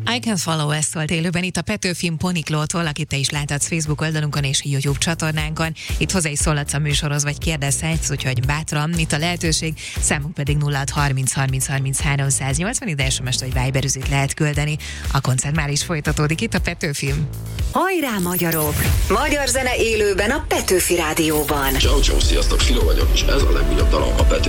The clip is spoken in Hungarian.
I Can Follow, ezt szólt élőben itt a Petőfim Poniklótól, akit te is láthatsz Facebook oldalunkon és YouTube csatornánkon. Itt hozzá is szólhatsz a műsorhoz, vagy kérdezhetsz, úgyhogy bátran, itt a lehetőség, számunk pedig 0630 30 33 180, ide SMS-t vagy Viber-üzét lehet küldeni. A koncert már is folytatódik itt a Petőfim. Hajrá magyarok! Magyar zene élőben a Petőfi Rádióban. Ciao, sziasztok, Filo vagyok, és ez a legújabb dalom a Petőfi